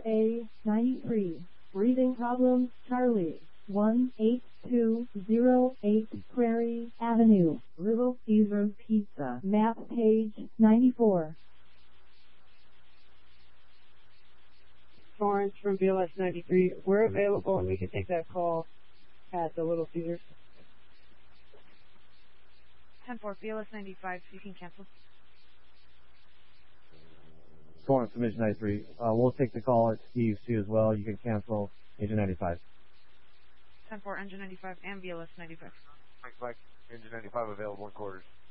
4A93. Breathing problems, Charlie. 18208 Prairie Avenue, Little Caesars Pizza. Map page 94. Florence from BLS 93. We're available and we can take that call at the Little Caesars. 10-4, BLS 95, you can cancel. Florence from Engine 93. We'll take the call at Steve's too as well. You can cancel Engine 95. 10-4, Engine 95 and BLS 95. Mike, Engine 95 available in quarters.